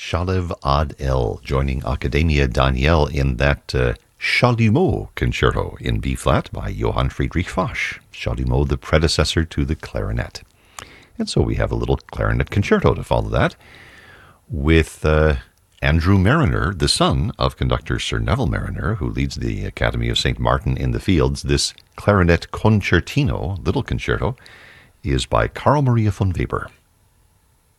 Shalev Ad El, joining Academia Daniel in that Chalumeau Concerto in B-flat by Johann Friedrich Fasch. Chalumeau, the predecessor to the clarinet. And so we have a little clarinet concerto to follow that with Andrew Mariner, the son of conductor Sir Neville Mariner, who leads the Academy of St. Martin in the Fields. This clarinet concertino, little concerto, is by Carl Maria von Weber.